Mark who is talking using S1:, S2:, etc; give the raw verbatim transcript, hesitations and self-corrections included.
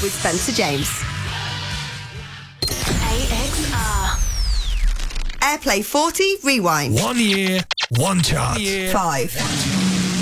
S1: with Spencer James.
S2: A X R.
S1: Airplay forty, rewind.
S3: One year, one chart.
S1: Five.